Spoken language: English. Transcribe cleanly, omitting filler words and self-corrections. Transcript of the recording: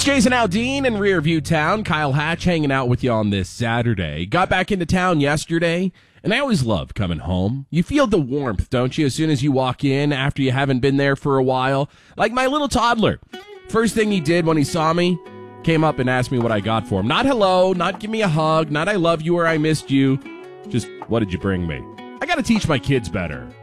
Jason Aldean in Rearview Town. Kyle Hatch hanging out with you on this Saturday. Got back into town yesterday, and I always love coming home. You feel the warmth, don't you, as soon as you walk in after you haven't been there for a while? Like my little toddler. First thing he did when he saw me, came up and asked me what I got for him. Not hello, not give me a hug, not I love you or I missed you. Just, what did you bring me? I got to teach my kids better.